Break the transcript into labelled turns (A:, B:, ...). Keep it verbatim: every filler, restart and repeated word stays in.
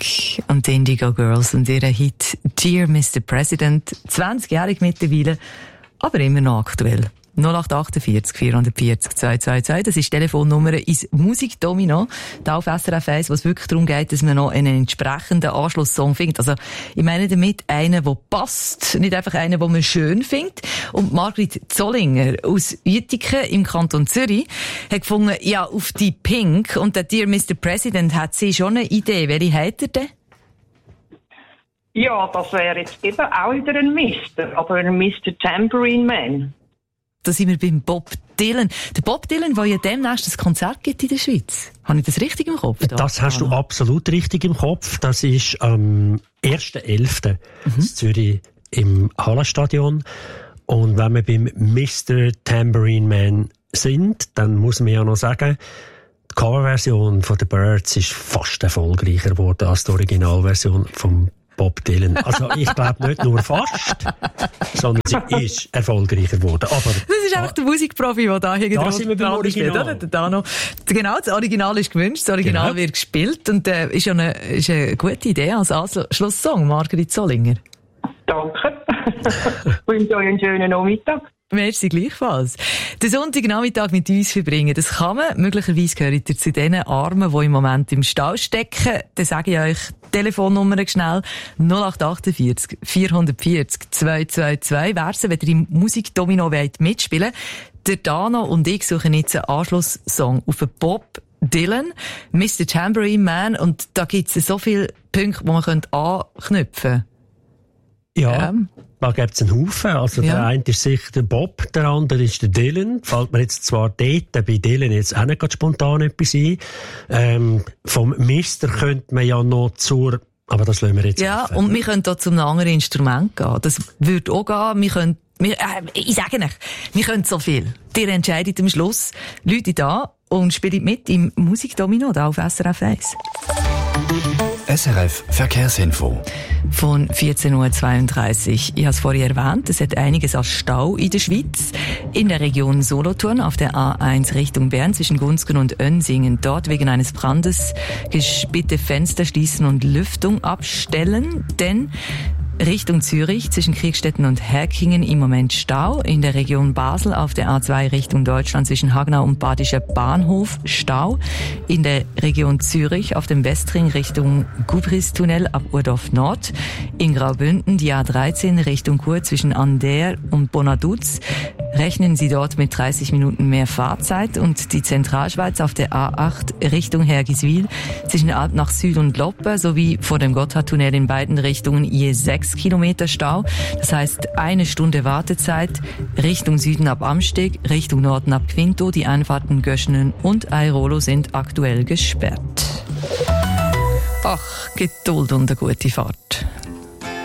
A: und die Indigo Girls und ihre Hit Dear Mister President, zwanzigjährig mittlerweile, aber immer noch aktuell. null acht achtundvierzig vierhundertvierzig zweihundertzweiundzwanzig, das ist die Telefonnummer ins Musikdomino, da auf S R F eins, wo es wirklich darum geht, dass man noch einen entsprechenden Anschlusssong findet. Also, ich meine damit einen, der passt, nicht einfach einen, den man schön findet. Und Margrit Zollinger aus Uetiken im Kanton Zürich hat gefunden, ja, auf die Pink und der Dear Mister President hat sie schon eine Idee. Welche hat er denn?
B: Ja, das wäre jetzt eben auch wieder ein Mister, aber ein Mister Tambourine Man.
A: Da sind wir beim Bob Dylan. Der Bob Dylan, der ja demnächst ein Konzert gibt in der Schweiz. Habe ich das richtig im Kopf? Da?
C: Das hast du absolut richtig im Kopf. Das ist am ersten elften Mhm. in Zürich im Hallenstadion. Und wenn wir beim Mister Tambourine Man sind, dann muss man ja noch sagen, die Coverversion von The Birds ist fast erfolgreicher geworden als die Originalversion vom Bob Dylan. Also ich glaube nicht nur fast, sondern sie ist erfolgreicher geworden. Aber
A: das ist einfach der Musikprofi, der da hier
C: da sind wir beim Original.
A: Spielt, da noch. Genau, das Original ist gewünscht, das Original genau. wird gespielt und äh, ist ja eine, ist eine gute Idee als Anschlusssong, Margrit Zollinger.
B: Danke. Ich wünsche euch einen schönen Nachmittag.
A: Merci gleichfalls. Den Sonntagnachmittag mit uns verbringen, das kann man. Möglicherweise gehört ihr zu den Armen, die im Moment im Stau stecken. Dann sage ich euch Telefonnummer schnell. null acht achtundvierzig vierhundertvierzig zweihundertzweiundzwanzig. Wer's, wenn ihr im Musikdomino wollt mitspielen. Der Dano und ich suchen jetzt einen Anschlusssong auf einen Bob Dylan, Mister Tambourine Man. Und da gibt's so viele Punkte, die man anknüpfen könnte.
C: Ja. Ähm. Da gibt es einen Haufen. Also ja. Der eine ist sicher der Bob, der andere ist der Dylan. Fällt mir jetzt zwar dort bei Dylan jetzt auch nicht ganz spontan etwas ein. Ähm, vom Mister könnte man ja noch zur... Aber das lassen wir jetzt
A: Ja,
C: offen.
A: Und wir können da zum anderen Instrument gehen. Das würde auch gehen. Wir können... Wir, äh, ich sage nicht, wir können so viel. Ihr entscheidet am Schluss. Leute da und spielt mit im Musikdomino da auf S R F eins.
D: S R F Verkehrsinfo.
A: Von vierzehn Uhr zweiunddreißig. Ich habe es vorhin erwähnt, es hat einiges an Stau in der Schweiz. In der Region Solothurn auf der A eins Richtung Bern zwischen Gunzgen und Önsingen. Dort wegen eines Brandes bitte Fenster schließen und Lüftung abstellen, denn Richtung Zürich zwischen Kriegstetten und Herkingen im Moment Stau. In der Region Basel auf der A zwei Richtung Deutschland zwischen Hagenau und Badischer Bahnhof Stau. In der Region Zürich auf dem Westring Richtung Gubristunnel ab Urdorf Nord. In Graubünden die A dreizehn Richtung Chur zwischen Ander und Bonaduz. Rechnen Sie dort mit dreißig Minuten mehr Fahrzeit. Und die Zentralschweiz auf der A acht Richtung Hergiswil zwischen Alp nach Süd und Loppe sowie vor dem Gotthardtunnel in beiden Richtungen je sechs Kilometer Stau. Das heißt eine Stunde Wartezeit. Richtung Süden ab Amsteg, Richtung Norden ab Quinto. Die Einfahrten Göschenen und Airolo sind aktuell gesperrt. Ach, Geduld und eine gute Fahrt.